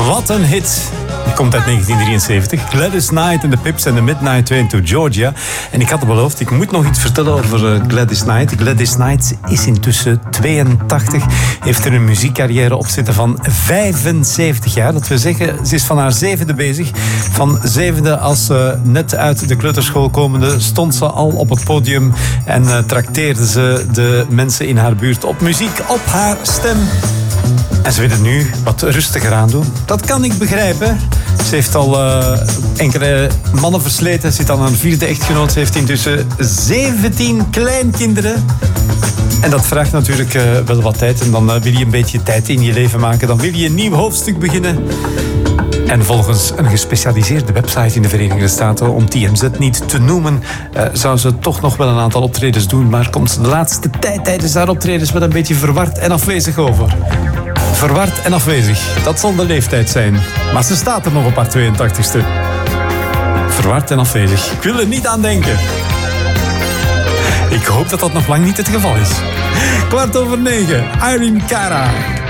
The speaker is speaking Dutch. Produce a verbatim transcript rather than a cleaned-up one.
Wat een hit. Die komt uit negentien drieënzeventig. Gladys Knight en de Pips en de Midnight Train to Georgia. En ik had het beloofd, ik moet nog iets vertellen over uh, Gladys Knight. Gladys Knight is intussen tweeëntachtig. Heeft er een muziekcarrière op zitten van vijfenzeventig jaar. Dat wil zeggen, ze is van haar zevende bezig. Van zevende als uh, net uit de kleuterschool komende stond ze al op het podium. En uh, trakteerde ze de mensen in haar buurt op muziek, op haar stem. En ze wil het nu wat rustiger aan doen. Dat kan ik begrijpen. Ze heeft al uh, enkele mannen versleten. Zit aan een vierde echtgenoot. Ze heeft intussen zeventien kleinkinderen. En dat vraagt natuurlijk uh, wel wat tijd. En dan uh, wil je een beetje tijd in je leven maken. Dan wil je een nieuw hoofdstuk beginnen. En volgens een gespecialiseerde website in de Verenigde Staten, om T M Z niet te noemen, uh, zou ze toch nog wel een aantal optredens doen. Maar komt ze de laatste tijd tijdens haar optredens wel een beetje verward en afwezig over. Verward en afwezig, dat zal de leeftijd zijn. Maar ze staat er nog op haar tweeëntachtigste. Verward en afwezig. Ik wil er niet aan denken. Ik hoop dat dat nog lang niet het geval is. Kwart over negen, Irene Cara.